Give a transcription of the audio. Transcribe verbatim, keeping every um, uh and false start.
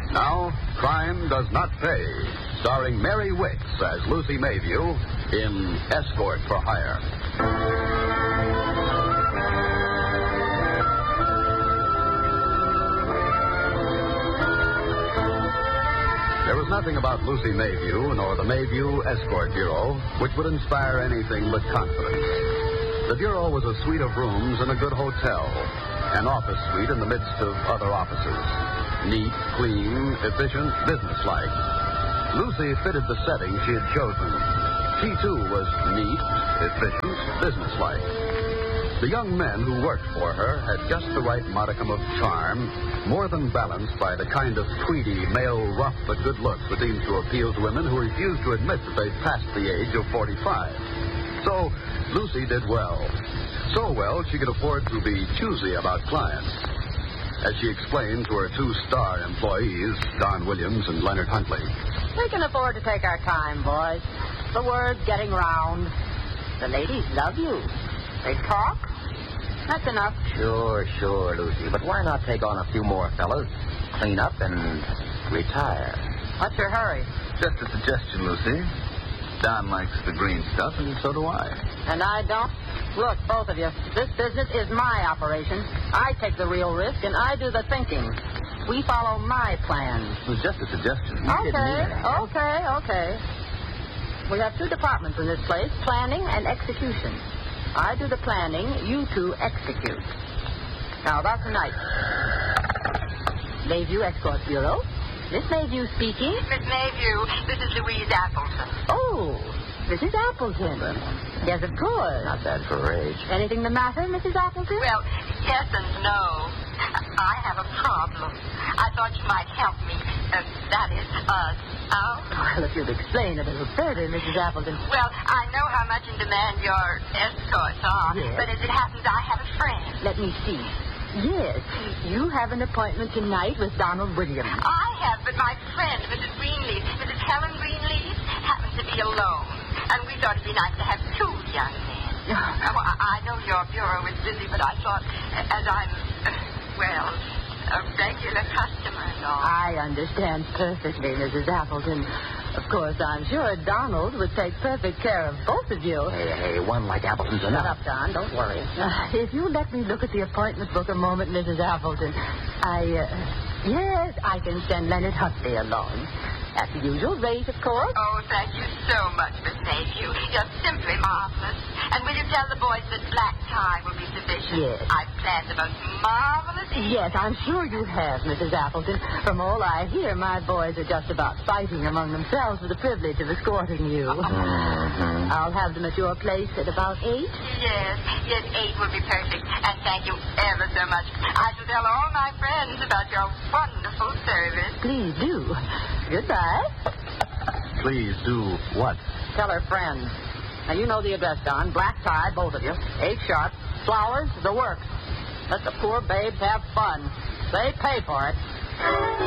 Now, Crime Does Not Pay, starring Mary Wicks as Lucy Mayview in Escort for Hire. There was nothing about Lucy Mayview nor the Mayview Escort Bureau which would inspire anything but confidence. The Bureau was a suite of rooms in a good hotel, an office suite in the midst of other offices. Neat, clean, efficient, businesslike. Lucy fitted the setting she had chosen. She, too, was neat, efficient, businesslike. The young men who worked for her had just the right modicum of charm, more than balanced by the kind of tweedy, male, rough but good looks that seems to appeal to women who refuse to admit that they've passed the age of forty-five. So, Lucy did well. So well, she could afford to be choosy about clients. As she explained to her two star employees, Don Williams and Leonard Huntley. We can afford to take our time, boys. The word's getting round. The ladies love you. They talk. That's enough. Sure, sure, Lucy. But why not take on a few more fellas, clean up, and retire? What's your hurry? Just a suggestion, Lucy. Don likes the green stuff, and so do I. And I don't? Look, both of you, this business is my operation. I take the real risk, and I do the thinking. We follow my plans. It was just a suggestion. Okay, okay, okay. We have two departments in this place, planning and execution. I do the planning, you two execute. Now, about tonight. Mayview Escort Bureau. Miss Mayview speaking. Miss Mayview, this is Louise Appleton. Oh, Missus Appleton. Yes, of course. Not bad for her age. Anything the matter, Missus Appleton? Well, yes and no. I have a problem. I thought you might help me. Uh, that is, us out. Well, if you'd explain a little further, Missus Appleton. Well, I know how much in demand your escorts are, yes. But as it happens, I have a friend. Let me see. Yes, you have an appointment tonight with Donald Williams. I have, but my friend, Missus Greenleaf, Missus Helen Greenleaf, happens to be alone. And we thought it'd be nice to have two young men. Now, I know your bureau is busy, but I thought, as I'm, uh, well, a regular customer and all. I understand perfectly, Missus Appleton. Of course, I'm sure Donald would take perfect care of both of you. Hey, hey, one like Appleton's Shut enough. up, Don. Don't worry. Uh, if you let me look at the appointment book a moment, Missus Appleton, I, uh, yes, I can send Leonard Huntley along. At the usual rate, of course. Oh, thank you so much, Miss Mayview. You're simply marvelous. And will you tell the boys that black tie will be sufficient? Yes. I've planned the most marvelous evening. Yes, I'm sure you have, Missus Appleton. From all I hear, my boys are just about fighting among themselves for the privilege of escorting you. Mm-hmm. I'll have them at your place at about eight. Yes, yes, eight will be perfect. And thank you ever so much. I shall tell all my friends about your wonderful service. Please do. Goodbye. Please do what? Tell her friends. Now, you know the address, Don. Black tie, both of you. Eight sharp. Flowers, the works. Let the poor babes have fun. They pay for it.